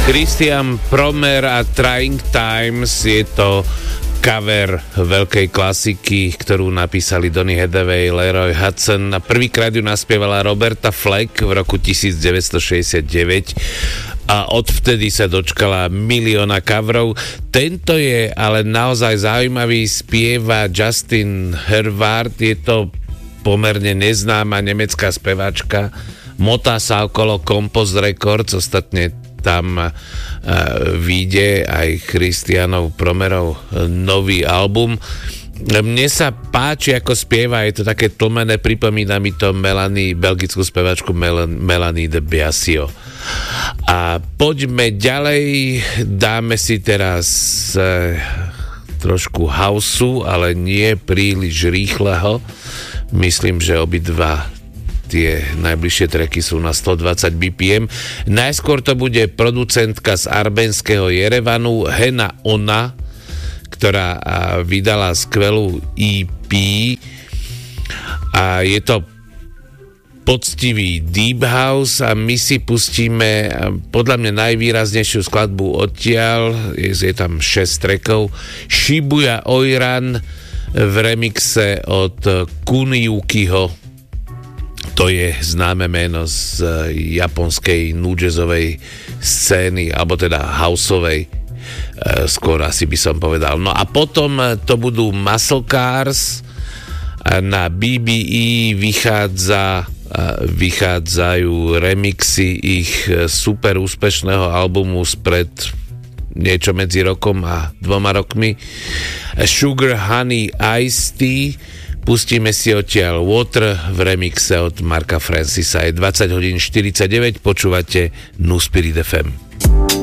Christian Promer a Trying Times, je to cover veľkej klasiky, ktorú napísali Donny Hathaway, Leroy Hudson. Prvýkrát ju naspievala Roberta Fleck v roku 1969 a odvtedy sa dočkala milióna coverov. Tento je ale naozaj zaujímavý, spieva Justin Hervard, je to pomerne neznáma nemecká speváčka, motá sa okolo Compost Records, ostatne tam vyjde aj Christianov Promerov nový album. Mne sa páči, ako spieva, je to také tlmené, pripomína mi to belgickú spevačku Melanie de Biasio. A poďme ďalej, dáme si teraz trošku houseu, ale nie príliš rýchleho. Myslím, že obidva tie najbližšie tracky sú na 120 BPM. Najskôr to bude producentka z arménskeho Jerevanu Hena Ona, ktorá vydala skvelú EP a je to poctivý deep house a my si pustíme podľa mňa najvýraznejšiu skladbu odtiaľ, je tam 6 trackov, Shibuya Oiran v remixe od Kunyukiho. To je známe meno z japonskej nu-jazzovej scény, alebo teda houseovej, skôr asi by som povedal. No a potom to budú Muscle Cars, na BBE vychádzajú remixy ich super úspešného albumu spred niečo medzi rokom a 2 rokmi. Sugar Honey Iced Tea. Pustíme si odtiaľ Water v remixe od Marka Francisa. Je 20:49, počúvate Nu Spirit FM.